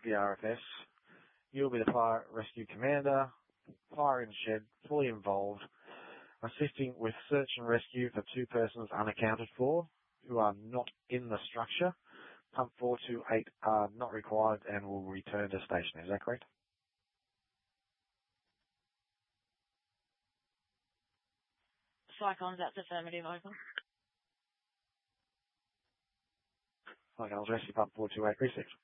the RFS. You'll be the fire rescue commander, fire in shed, fully involved, assisting with search and rescue for 2 persons unaccounted for who are not in the structure. Pump 428 are not required and will return to station. Is that correct? Cyclones, that's affirmative, over. Cyclones rescue pump 428 received.